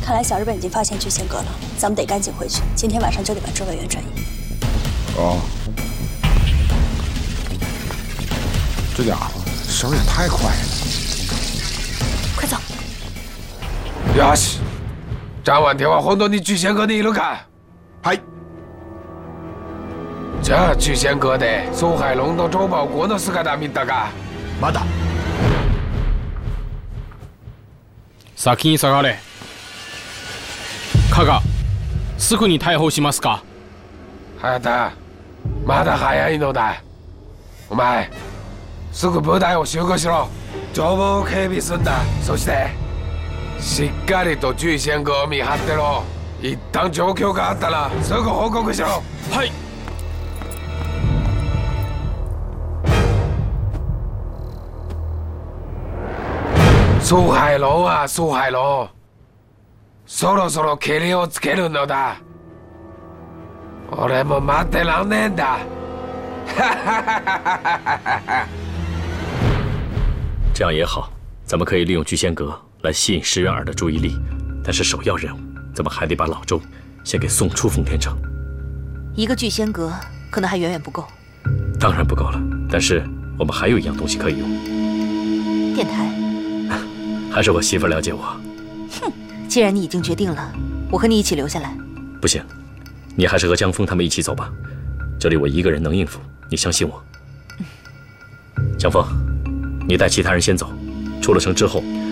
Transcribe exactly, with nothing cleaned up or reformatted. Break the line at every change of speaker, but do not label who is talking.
看来小日本已经发现巨仙阁了，咱们得赶紧回去，今天晚上就得把周委员转移。
哦，这家伙手也太快了。
快走！
よし、展望天は本当に巨仙阁にいるか？
はい。
じゃあ巨仙阁で総海龍と周保国の姿見たか？
まだ。
先に下がれ。加賀、すぐに逮捕しますか？
早田、まだ早いのだ。お前、すぐ部隊を集合しろ。情報を警備すんだ。そして、しっかりと巨仙阁を見張ってろ。一旦状況があったらすぐ報告しろ。
はい。
総海龍は総海龍。そろそろけりをつけるのだ。俺も待ってらんねえんだ。
这样也好，咱们可以利用聚仙阁来吸引石原尔的注意力。但是首要任务，咱们还得把老周先给送出奉天城。
一个聚仙阁可能还远远不够。
当然不够了，但是我们还有一样东西可以用。
电台。
还是我媳妇了解我。
哼，既然你已经决定了，我和你一起留下来。
不行，你还是和江峰他们一起走吧。这里我一个人能应付，你相信我。江峰，你带其他人先走，出了城之后，